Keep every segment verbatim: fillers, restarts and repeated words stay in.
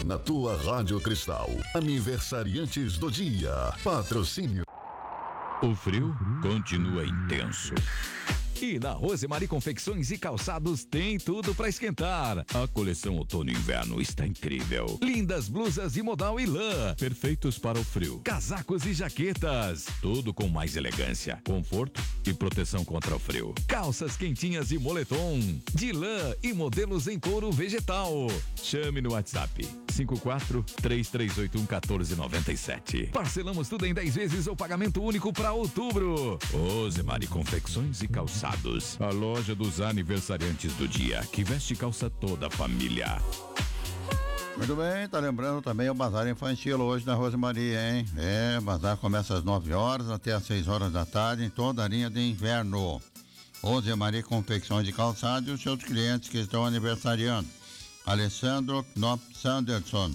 na tua Rádio Cristal. Aniversariantes do dia. Patrocínio. O frio continua intenso. E na Rosemary Confecções e Calçados tem tudo para esquentar. A coleção outono e inverno está incrível. Lindas blusas de modal e lã, perfeitos para o frio. Casacos e jaquetas, tudo com mais elegância, conforto e proteção contra o frio. Calças quentinhas e moletom, de lã e modelos em couro vegetal. Chame no WhatsApp cinco quatro três três oito um um quatro nove sete. Parcelamos tudo em dez vezes ou pagamento único para outubro. Rosemary Confecções e Calçados, a loja dos aniversariantes do dia, que veste calça toda a família. Muito bem, tá lembrando também o Bazar Infantil hoje na Rosemary, hein? É, o Bazar começa às nove horas até às seis horas da tarde em toda a linha de inverno. Rosemary Confecções de Calçados e os seus clientes que estão aniversariando. Alessandro Knop Sanderson,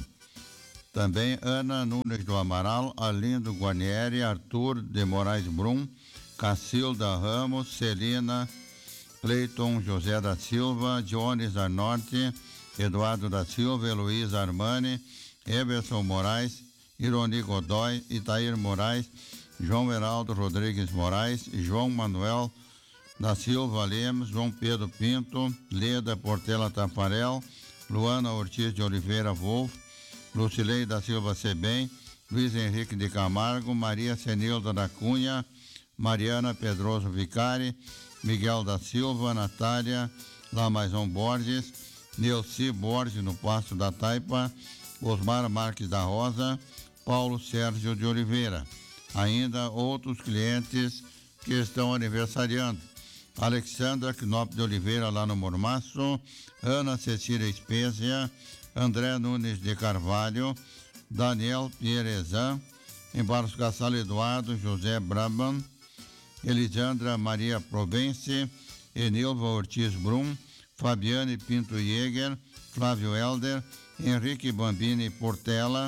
também Ana Nunes do Amaral, Arlindo Guarnieri, Arthur de Moraes Brum, Cacilda Ramos, Celina, Cleiton José da Silva, Jones Arnorte, Eduardo da Silva, Heloísa Armani, Everson Moraes, Ironi Godoy, Itair Moraes, João Heraldo Rodrigues Moraes, João Manuel da Silva Lemos, João Pedro Pinto, Leda Portela Tafarel, Luana Ortiz de Oliveira Wolf, Lucilei da Silva Sebem, Luiz Henrique de Camargo, Maria Senilda da Cunha, Mariana Pedroso Vicari, Miguel da Silva, Natália Lamaison Borges, Neuci Borges no Passo da Taipa, Osmar Marques da Rosa, Paulo Sérgio de Oliveira. Ainda outros clientes que estão aniversariando. Alexandra Knop de Oliveira lá no Mormaço, Ana Cecília Espésia, André Nunes de Carvalho, Daniel Pierezan, em Barros Cassalo Eduardo, José Braban, Elisandra Maria Provence, Enilva Ortiz Brum, Fabiane Pinto Jäger, Flávio Helder, Henrique Bambini Portela,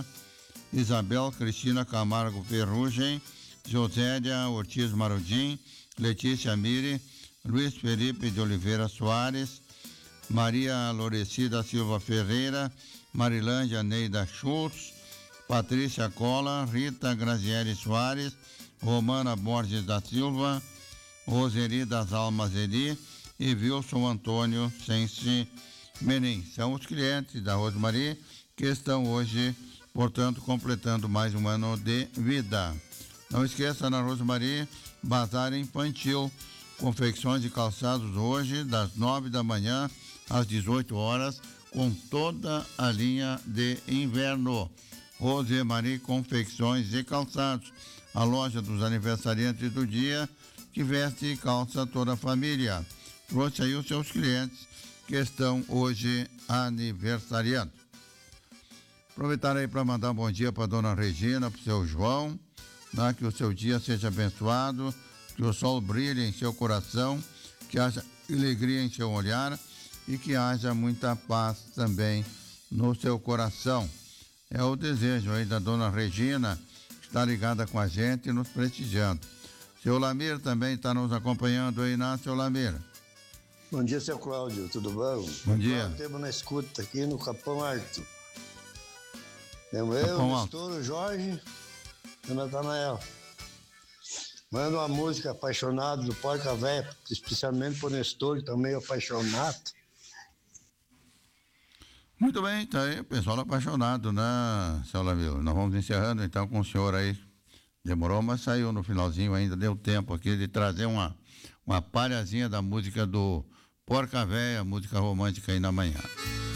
Isabel Cristina Camargo Ferrugem, Josélia Ortiz Marudim, Letícia Miri, Luiz Felipe de Oliveira Soares, Maria Lorecida Silva Ferreira, Marilândia Neida Schultz, Patrícia Cola, Rita Graziele Soares, Romana Borges da Silva, Roseli das Almas Eli e Wilson Antônio Sense Menem. São os clientes da Rosemary que estão hoje, portanto, completando mais um ano de vida. Não esqueça, na Rosemary, Bazar Infantil, confecções de calçados hoje, das nove da manhã às dezoito horas, com toda a linha de inverno. Rosemary Confecções e Calçados, a loja dos aniversariantes do dia, que veste e calça toda a família. Trouxe aí os seus clientes que estão hoje aniversariando. Aproveitar aí para mandar um bom dia para dona Regina, para o seu João, né? Que o seu dia seja abençoado, que o sol brilhe em seu coração, que haja alegria em seu olhar e que haja muita paz também no seu coração. É o desejo aí da dona Regina, que está ligada com a gente e nos prestigiando. Seu Lamir também está nos acompanhando aí, né, seu Lamir? Bom dia, seu Cláudio, tudo bom? Bom dia. Temos na escuta aqui no Capão Alto. Temos eu, Capão o Alto. Nestor, o Jorge e o Natanael. Manda uma música Apaixonado do Porca Véia, especialmente pro Nestor, que tá meio apaixonado. Muito bem, tá aí o pessoal apaixonado, né, seu Lamir? Nós vamos encerrando então com o senhor aí. Demorou, mas saiu no finalzinho ainda, deu tempo aqui de trazer uma, uma palhazinha da música do Porca Véia, música romântica aí na manhã.